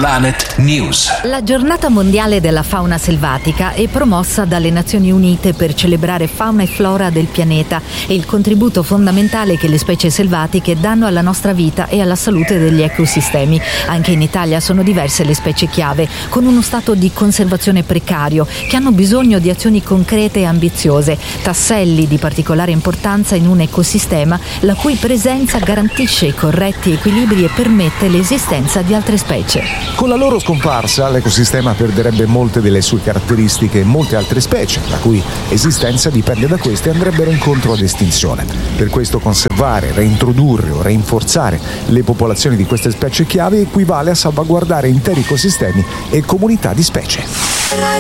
Planet News. La giornata mondiale della fauna selvatica è promossa dalle Nazioni Unite per celebrare fauna e flora del pianeta e il contributo fondamentale che le specie selvatiche danno alla nostra vita e alla salute degli ecosistemi. Anche in Italia sono diverse le specie chiave, con uno stato di conservazione precario, che hanno bisogno di azioni concrete e ambiziose, tasselli di particolare importanza in un ecosistema la cui presenza garantisce i corretti equilibri e permette l'esistenza di altre specie. Con la loro scomparsa l'ecosistema perderebbe molte delle sue caratteristiche e molte altre specie, la cui esistenza dipende da queste, andrebbero incontro ad estinzione. Per questo conservare, reintrodurre o rinforzare le popolazioni di queste specie chiave equivale a salvaguardare interi ecosistemi e comunità di specie.